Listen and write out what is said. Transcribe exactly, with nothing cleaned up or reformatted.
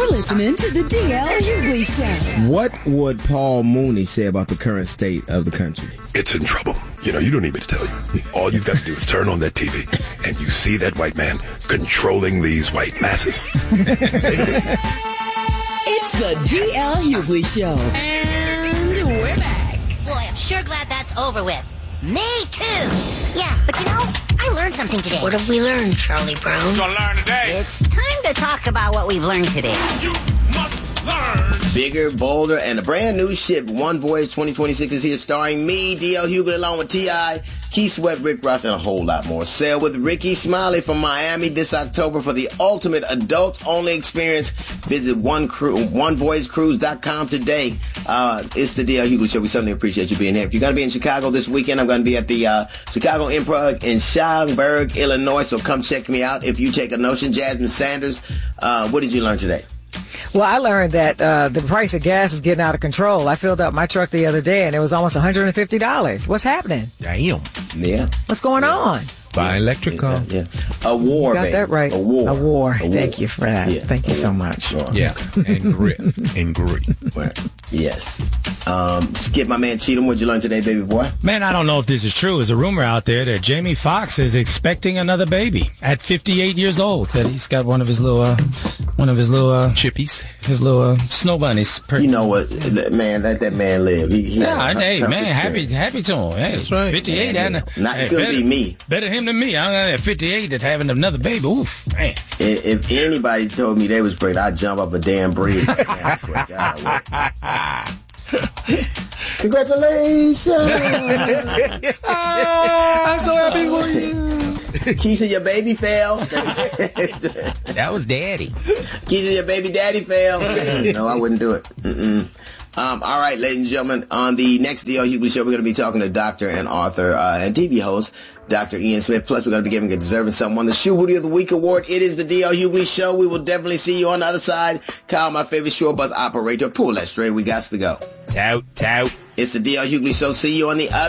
You're listening to the D L Hughley Show. What would Paul Mooney say about the current state of the country? It's in trouble. You know, you don't need me to tell you. All you've got to do is turn on that T V, and you see that white man controlling these white masses. It's the D L Hughley Show. And we're back. Boy, I'm sure glad that's over with. Me too. Yeah, but you know, I learned something today. What have we learned, Charlie Brown? What you gonna learn today? It's time to talk about what we've learned today. You must learn. Bigger, bolder, and a brand new ship, One Voyage twenty twenty-six, is here, starring me, D L Hughley, along with T I, Keith Sweat, Rick Ross, and a whole lot more. Sail with Ricky Smiley from Miami this October for the ultimate adult-only experience. Visit one cru- one voyage cruise dot com today. Uh, it's the D L Hughley Show. We certainly appreciate you being here. If you're going to be in Chicago this weekend, I'm going to be at the uh, Chicago Improv in Schaumburg, Illinois, so come check me out if you take a notion. Jasmine Sanders, uh, what did you learn today? Well, I learned that uh, the price of gas is getting out of control. I filled up my truck the other day, and it was almost one hundred fifty dollars. What's happening? Damn. Yeah. What's going yeah. on? Buy electric car. Yeah, yeah. A war, you got baby. that right. A war. A war. A war. Thank you for that. Yeah. Thank you so much. Yeah, and grit. And grit. Right. Yes. Um, Skip, my man Cheatham, what'd you learn today, baby boy? Man, I don't know if this is true. There's a rumor out there that Jamie Foxx is expecting another baby at fifty-eight years old. That he's got one of his little, uh, one of his little uh, chippies, his little uh, snow bunnies. Per- you know what, man? Let that man live. He, he yeah, hey man, happy, happy to him. Hey, that's right. fifty-eight, yeah, yeah. Not hey, could better, be me. Better him than me. I'm at fifty-eight that's having another baby. Oof, man. If, if anybody told me they was pregnant, I'd jump up a damn bridge. Man, I swear to God, congratulations! oh, I'm so happy for you. Keisha, your baby fell. That was daddy. Keisha, your baby daddy fell. No, I wouldn't do it. Mm-mm. Um, all right, ladies and gentlemen, on the next D L Hughley Show, we're going to be talking to doctor and author uh, and T V host, Doctor Ian Smith. Plus, we're going to be giving a deserving someone the Shoe Booty of the Week award. It is the D L Hughley Show. We will definitely see you on the other side. Kyle, my favorite short bus operator, pull that straight. We got to go. Tout, tout. It's the D L Hughley Show. See you on the other